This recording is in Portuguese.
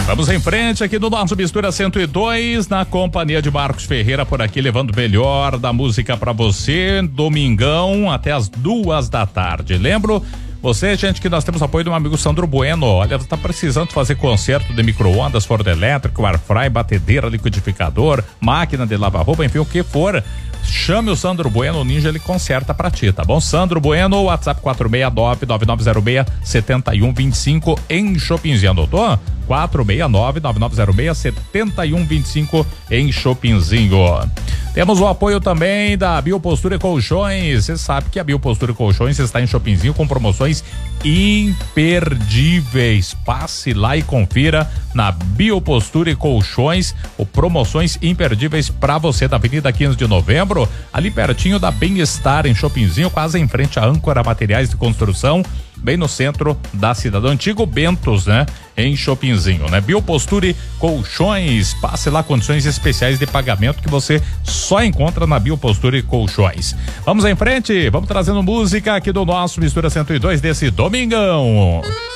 Vamos em frente aqui no nosso Mistura 102, na companhia de Marcos Ferreira por aqui, levando o melhor da música pra você, domingão até as 2h. Lembro você, gente, que nós temos apoio do meu amigo Sandro Bueno. Olha, você tá precisando fazer conserto de micro-ondas, forno elétrico, air fry, batedeira, liquidificador, máquina de lavar roupa, enfim, o que for. Chame o Sandro Bueno, o Ninja, ele conserta pra ti, tá bom? Sandro Bueno, WhatsApp 469-9906-7125 em Chopinzinho, anotou? 469-9906-7125 em Chopinzinho. Temos o apoio também da Biopostura e Colchões. Você sabe que a Biopostura e Colchões está em Chopinzinho com promoções imperdíveis. Passe lá e confira na Biopostura e Colchões, promoções imperdíveis para você da Avenida 15 de Novembro, ali pertinho da Bem-Estar em Chopinzinho, quase em frente à Âncora Materiais de Construção, bem no centro da cidade, antigo Bentos, né? Em Chopinzinho, né? Biopostura e Colchões, passe lá, condições especiais de pagamento que você só encontra na Biopostura e Colchões. Vamos em frente, vamos trazendo música aqui do nosso Mistura 102 desse domingão.